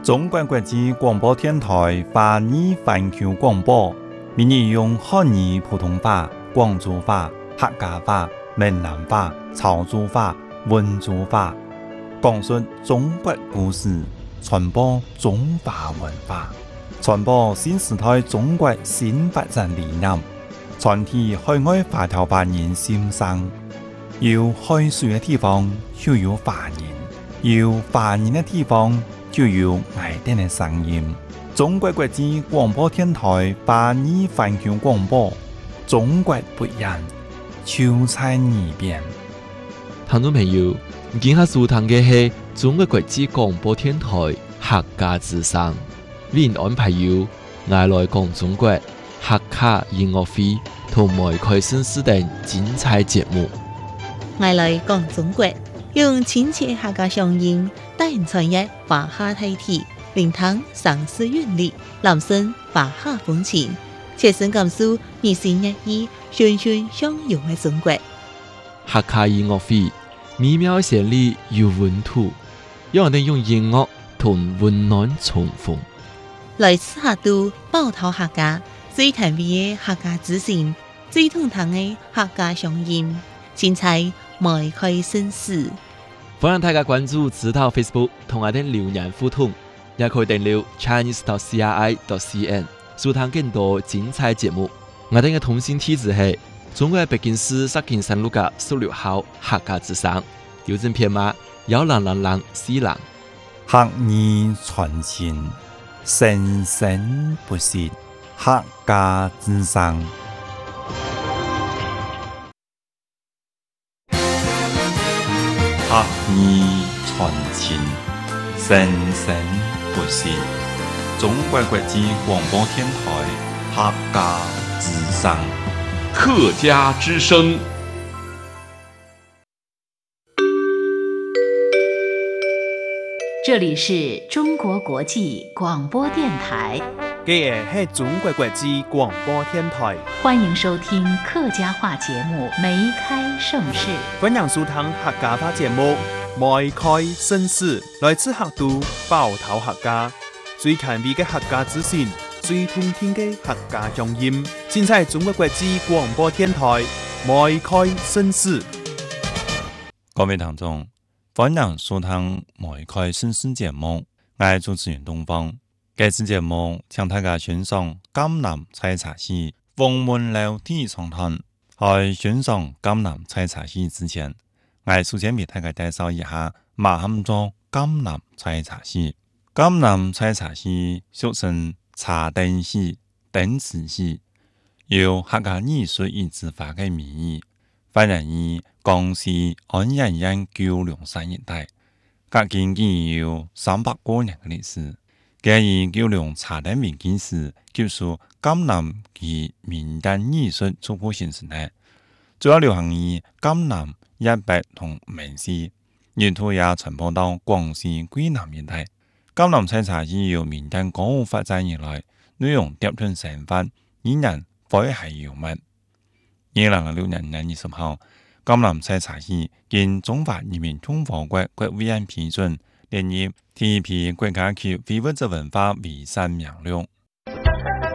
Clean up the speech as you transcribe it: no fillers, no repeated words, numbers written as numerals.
中国国际广播电台华语环球广播，每日用汉语普通话、广州话、客家话、闽南话、潮州话、温州话，讲述中国故事，传播中华文化，传播新时代中国新发展理念，传递海外华侨华人心声。有海水的地方就有华人，有华人的地方就有爱丁的声音。中国国际广播电台华语环球广播，中国不一样，就在耳边。 聽眾朋友，今下收聽嘅係中國國際廣播電台客家之聲，為您安排有愛來講中國客家音樂會同埋開新時等精彩節目。 愛來講中國，用親切客家鄉音，帶人傳譯華夏大體，聆聽城市韻律，攬聲華夏風情，切身感受日新月異、循循相融嘅中國。 客家音樂會美妙旋律有溫度，讓我哋用音樂同溫暖重逢。 來自客都寶島客家最甜美嘅客家之聲，最通透嘅客家鄉音，精彩邁開新事。 歡迎大家關注指導 Facebook 同我哋留言互動，也可以訂閱 chinese.cri.cn 收聽更多精彩節目。我哋嘅通訊地址係中國北京市石景山路嘅16號客家之聲，郵政編碼10004。 客語傳情，生生不息，客家之聲。客語傳情，生生不息。中國國際廣播電台客家之聲。 客家之聲。 這裡是中國國際廣播電台。 這是中國國際廣播電台。 歡迎收聽客家話節目《梅開盛世》。 歡迎收聽客家話節目《梅開盛世》，來自客都寶島客家，最甜美嘅客家之聲，最通聽嘅客家鄉音，盡在中國國際廣播電台《梅開盛世》。 各位聽眾，歡迎收聽《梅開盛世》節目，我係主持人東方。這次節目請大家欣賞江南採茶戲鳳門樓第一場團。在欣賞江南採茶戲之前，我首先為大家介紹一下乜嘢叫江南採茶戲。江南採茶戲俗稱茶燈戲、燈池戲，由客家藝術一直發嘅名義，發源於江西安陽縣九龍山一帶，隔今已有300多年嘅歷史。介於九龍茶燈文件時，記述江南及民間藝術初步形成呢，主要流行於江南、一北同閩西，沿途也傳播到廣西桂南一帶。江南採茶戲由民間歌舞發展以來，內容疊tur生活，依然詼諧幽默。2006年2月10號，江南採茶戲經中華人民共和國國務院批准，列入第一批國家級非物質文化遺產名錄。